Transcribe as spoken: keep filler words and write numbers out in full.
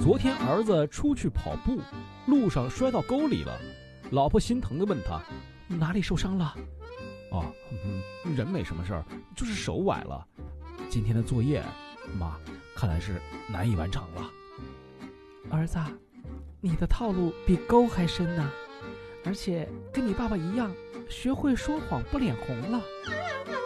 昨天儿子出去跑步，路上摔到沟里了，老婆心疼地问他哪里受伤了。哦，嗯，人没什么事儿，就是手崴了。今天的作业，妈，看来是难以完成了。 儿子，你的套路比沟还深呢，而且跟你爸爸一样，学会说谎不脸红了。